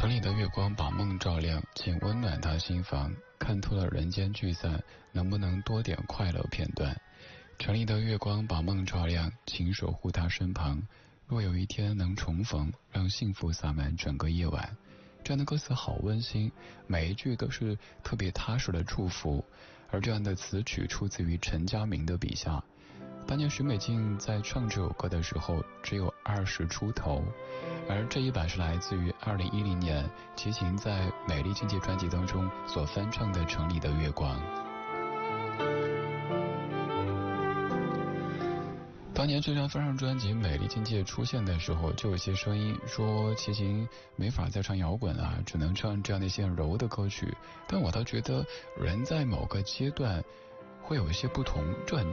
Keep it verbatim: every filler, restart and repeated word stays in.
城里的月光把梦照亮，请温暖他心房。看透了人间聚散，能不能多点快乐片段？城里的月光把梦照亮，请守护他身旁。若有一天能重逢，让幸福洒满整个夜晚。这样的歌词好温馨，每一句都是特别踏实的祝福。而这样的词曲出自于陈佳明的笔下。当年许美静在唱这首歌的时候只有二十出头，而这一版是来自于二零一零年齐秦在《美丽境界》专辑当中所翻唱的《城里的月光》。当年这张翻唱专辑《美丽境界》出现的时候，就有些声音说齐秦没法再唱摇滚啊，只能唱这样的一些柔的歌曲。但我倒觉得人在某个阶段会有一些不同，这很